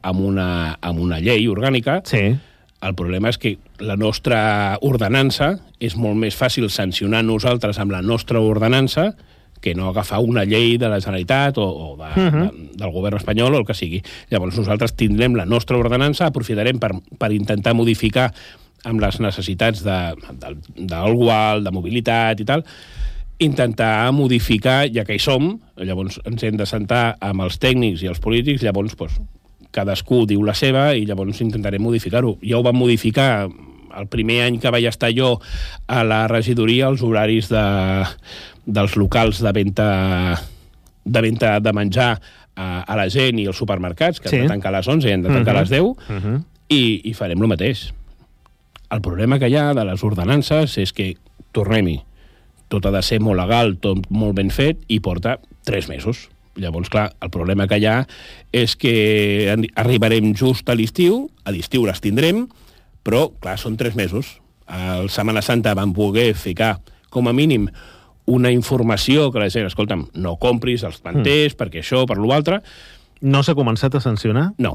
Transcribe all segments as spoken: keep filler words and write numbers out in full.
amb una, amb una llei orgànica. Sí. El problema és que la nostra ordenança és molt més fàcil sancionar nosaltres amb la nostra ordenança que no agafar una llei de la Generalitat o, o de, uh-huh. de, del govern espanyol o el que sigui. Llavors nosaltres tindrem la nostra ordenança, aprofitarem per, per intentar modificar amb les necessitats de, de, d'algú alt, de mobilitat i tal, intentar modificar, ja que hi som, llavors ens hem de sentar amb els tècnics i els polítics, llavors doncs, cadascú diu la seva i llavors intentarem modificar-ho. Ja ho vam modificar el primer any que vaig estar jo a la regidoria, els horaris de, dels locals de venda de, venda de menjar a, a la gent i als supermercats, que sí. han de tancar a les onze i han de tancar uh-huh. a les deu, uh-huh. i, i farem el mateix. El problema que hi ha de les ordenances és que, tornem-hi, tot ha de ser molt legal, tot molt ben fet, i porta tres mesos. Llavors, clar, el problema que hi ha és que arribarem just a l'estiu, a l'estiu les tindrem, però, clar, són tres mesos. A la Setmana Santa vam poder ficar, com a mínim, una informació que la gent, escolta'm, no compris els manters, mm. perquè això, per l'altre... No s'ha començat a sancionar? No.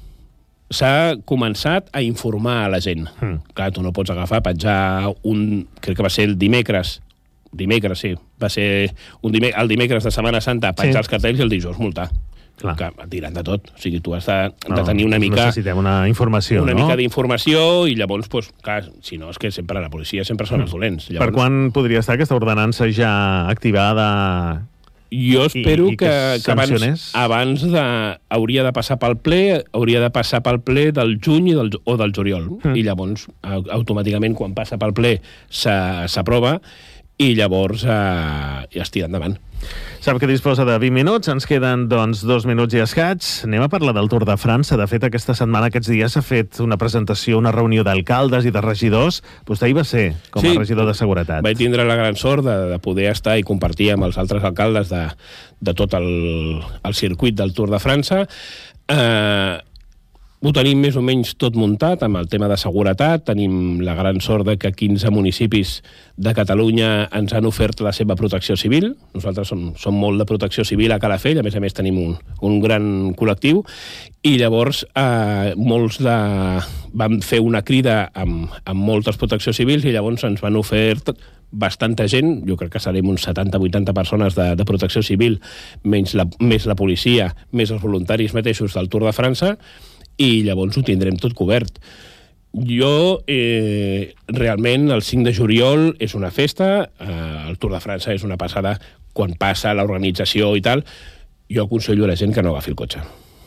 S'ha començat a informar a la gent. Mm. Clar, tu no pots agafar, penjar un... Crec que va ser el dimecres, dimecres, sí, va ser un dimecres, el dimecres de Setmana Santa, penjar sí. els cartells i el dijous multar. Clar. Que tirant de tot. O sigui, tu has de, no, de tenir una mica... Necessitem una informació, una no? Una mica d'informació i llavors, pues, clar, si no, és que sempre la policia sempre són els dolents. Llavors... Per quan podria estar aquesta ordenança ja activada? Jo espero i, i que, que, que abans, abans de... hauria de passar pel ple, hauria de passar pel ple del juny i del, o del juliol. Mm. I llavors, automàticament, quan passa pel ple, s'aprova i llavors eh, ja es tira endavant. Sap que disposa de vint minuts, ens queden doncs dos minuts i escaig. Anem a parlar del Tour de França. De fet, aquesta setmana, aquests dies, s'ha fet una presentació, una reunió d'alcaldes i de regidors. Vostè hi va ser, com a sí, regidor de seguretat. Vaig tindre la gran sort de, de poder estar i compartir amb els altres alcaldes de, de tot el, el circuit del Tour de França. Eh... Ho tenim més o menys tot muntat amb el tema de seguretat. Tenim la gran sort de que quinze municipis de Catalunya ens han ofert la seva protecció civil. Nosaltres som, som molt de protecció civil a Calafell, a més a més tenim un, un gran col·lectiu, i llavors eh, molts de... vam fer una crida amb, amb moltes proteccions civils i llavors ens van ofert bastanta gent, jo crec que serem uns setanta vuitanta persones de, de protecció civil, menys la, més la policia, més els voluntaris mateixos del Tour de França, i llavors ho tindrem tot cobert. Jo, eh, realment, el cinc de juliol és una festa, eh, el Tour de França és una passada, quan passa l'organització i tal, jo aconsello a la gent que no agafi el cotxe,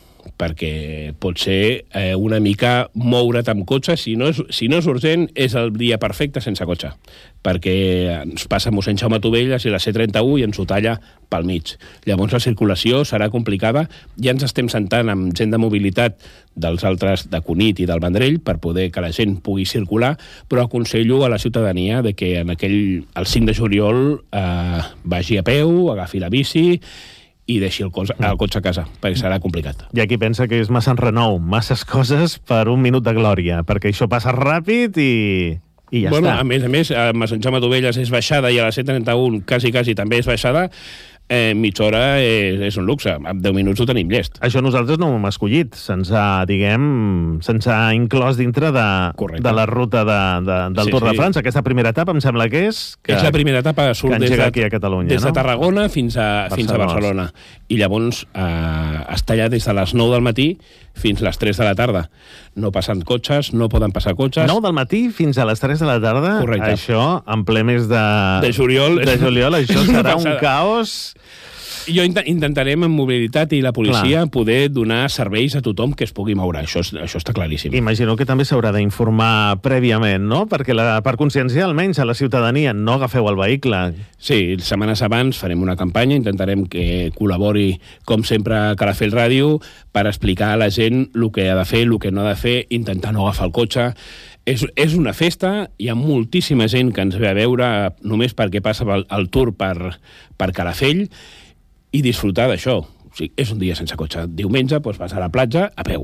perquè pot ser eh, una mica moure't amb cotxe, si no, és, si no és urgent, és el dia perfecte sense cotxe, perquè ens passa mossèn Jaume Tovelles i la C trenta-u i ens ho talla pel mig. Llavors la circulació serà complicada, ja ens estem sentant amb gent de mobilitat dels altres de Cunit i del Vendrell per poder que la gent pugui circular, però aconsello a la ciutadania de que en aquell, el cinc de juliol eh, vagi a peu, agafi la bici i deixi el, cos, el cotxe a casa, perquè serà complicat. Hi ha qui pensa que és massa enrenou, masses coses per un minut de glòria, perquè això passa ràpid i, i ja bueno, està. A més a més, a Sant Jaume Tovelles és baixada i a la C trenta-u quasi, quasi també és baixada, eh, mitja hora és, és un luxe. En deu minuts ho tenim llest. Això nosaltres no ho hem escollit. Se'ns ha, diguem, se'ns ha inclòs dintre de, de la ruta de, de, del sí, Tour de França. Sí. Aquesta primera etapa em sembla que és... Que, és la primera etapa, surt des de, aquí a Catalunya, des de Tarragona fins a, fins a Barcelona. I llavors eh, està allà des de les nou del matí fins a les tres de la tarda. No passen cotxes, no poden passar cotxes. nou del matí fins a les tres de la tarda? Correcte. Això, en ple mes de... De juliol. De juliol, això serà un caos... Jo intentarem amb mobilitat i la policia Clar. poder donar serveis a tothom que es pugui moure. Això, és, això està claríssim. Imagino que també s'haurà d'informar prèviament, no? Perquè la, per conscienciar almenys a la ciutadania, no agafeu el vehicle. Sí, setmanes abans farem una campanya, intentarem que col·labori, com sempre, a Calafell Ràdio, per explicar a la gent el que ha de fer, el que no ha de fer, intentar no agafar el cotxe. És, és una festa, hi ha moltíssima gent que ens ve a veure només perquè passa el, el tour per, per Calafell, i disfrutar d'això. O sigui, és un dia sense cotxe. Diumenge doncs, vas a la platja a peu.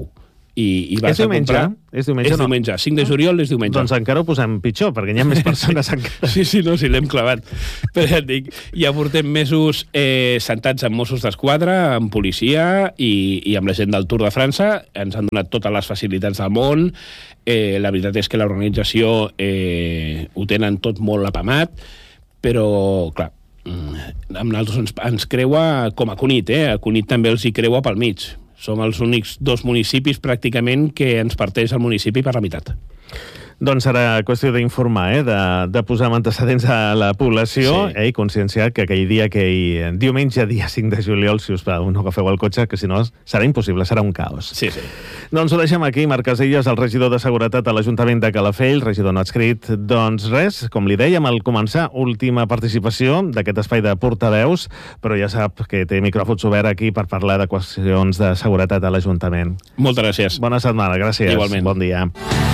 i, i vas és diumenge, a comprar... És diumenge, és no? diumenge. cinc de juliol és diumenge. Doncs encara ho posem pitjor, perquè hi ha més persones encara. Sí, sí, no, sí, l'hem clavat. Però ja et dic, ja portem mesos eh, sentats amb Mossos d'Esquadra, amb policia i, i amb la gent del Tour de França. Ens han donat totes les facilitats del món. Eh, la veritat és que l'organització eh, ho tenen tot molt apamat, però, clar, amb nosaltres ens, ens creua com a Cunit, eh? A Cunit també els hi creua pel mig. Som els únics dos municipis pràcticament que ens parteix el municipi per la meitat. Doncs serà qüestió d'informar, eh? de, de posar antecedents a la població sí. eh? I conscienciar que aquell dia, aquell diumenge, dia cinc de juliol, si us plau, no agafeu el cotxe, que si no serà impossible, serà un caos. Sí, sí. Doncs ho deixem aquí. Marc Casellas, el regidor de Seguretat a l'Ajuntament de Calafell, regidor no adscrit. Doncs res, com li dèiem al començar, última participació d'aquest espai de portaveus, però ja sap que té micròfons obert aquí per parlar de qüestions de seguretat a l'Ajuntament. Moltes gràcies. Bona setmana, gràcies. Igualment. Bon dia.